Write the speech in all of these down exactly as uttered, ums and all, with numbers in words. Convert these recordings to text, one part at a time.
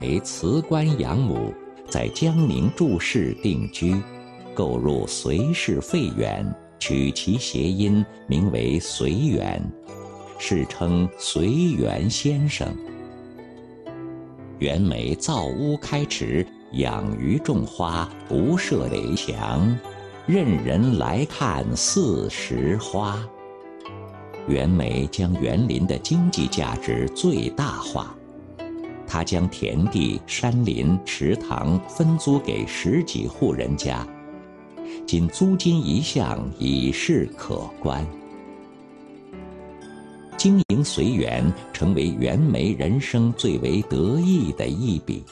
为辞官养母，在江宁祝氏定居，购入隋氏废园，取其谐音，名为隋园，世称隋园先生。袁枚造屋开池，养鱼种花，不设垒墙，任人来看四时花。袁枚将园林的经济价值最大化，他将田地、山林、池塘分租给十几户人家，仅租金一项已是可观。经营隋园成为袁枚人生最为得意的一笔。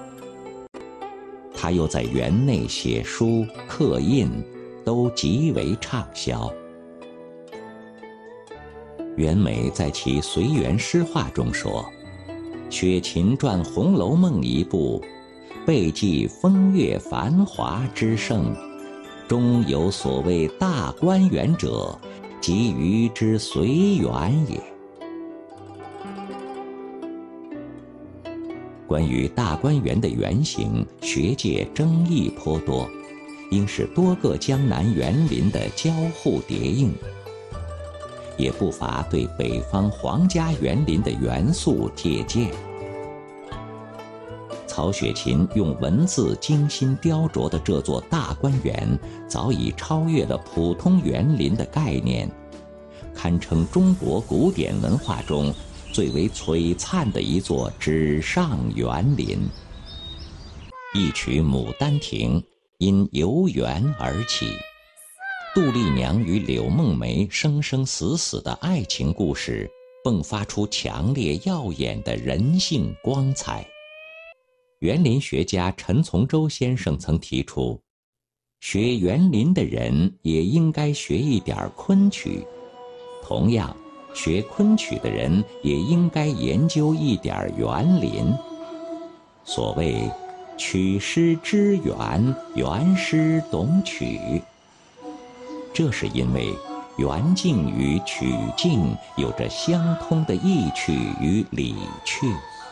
他又在园内写书、刻印，都极为畅销。袁枚在其《隋园诗话》中说：“雪芹传《红楼梦》一部，备记风月繁华之盛，中有所谓大观园者，即于之隋园也。”关于大观园的原型，学界争议颇多，应是多个江南园林的交互叠映，也不乏对北方皇家园林的元素借鉴。曹雪芹用文字精心雕琢的这座大观园，早已超越了普通园林的概念，堪称中国古典文化中最为璀璨的一座纸上园林。一曲《牡丹亭》因游园而起，杜丽娘与柳梦梅生生死死的爱情故事，迸发出强烈耀眼的人性光彩。园林学家陈从周先生曾提出，学园林的人也应该学一点昆曲，同样学昆曲的人也应该研究一点园林。所谓曲师知园，园师懂曲，这是因为园境与曲境有着相通的意趣与理趣。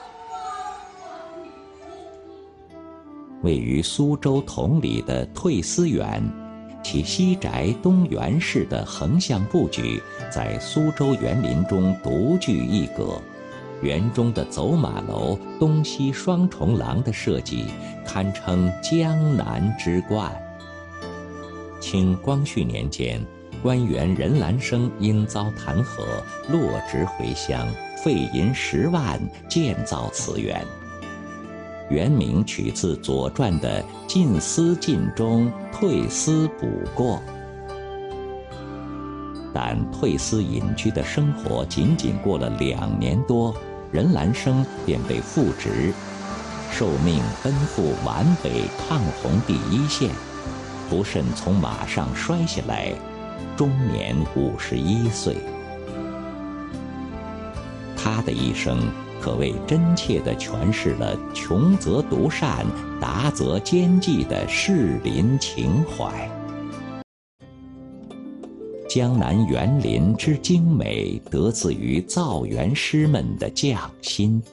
位于苏州同里的退思园，其西宅东园式的横向布局，在苏州园林中独具一格。园中的走马楼、东西双重廊的设计，堪称江南之冠。清光绪年间，官员任兰生因遭弹劾，落职回乡，费银十万建造此园。原名取自《左传》的“进思尽中，退思补过”，但退思隐居的生活仅仅过了两年多，任兰生便被复职，受命奔赴皖北抗洪第一线，不慎从马上摔下来，终年五十一岁。他的一生可谓真切地诠释了穷则独善，达则兼济的士林情怀。江南园林之精美，得自于造园师们的匠心。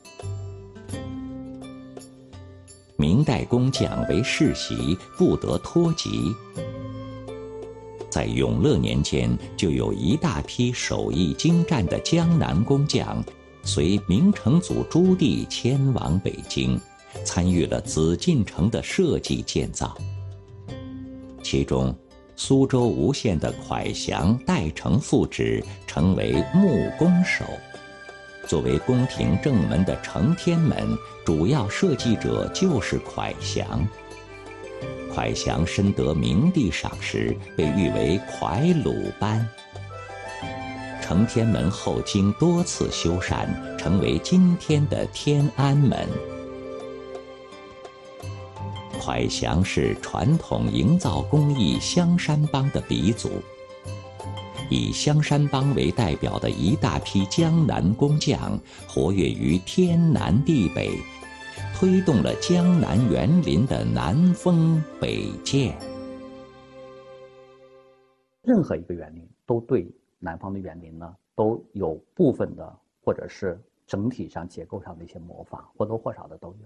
明代工匠为世袭，不得脱籍。在永乐年间，就有一大批手艺精湛的江南工匠，随明成祖朱棣迁往北京，参与了紫禁城的设计建造。其中，苏州吴县的蒯祥、戴成父子成为木工手。作为宫廷正门的承天门，主要设计者就是蒯祥。蒯祥深得明帝赏识，被誉为蒯鲁班。承天门后经多次修缮，成为今天的天安门。蒯祥是传统营造工艺香山帮的鼻祖，以香山帮为代表的一大批江南工匠活跃于天南地北，推动了江南园林的南风北渐。 任何一个园林都对南方的园林呢，都有部分的或者是整体上结构上的一些模仿，或多或少的都有。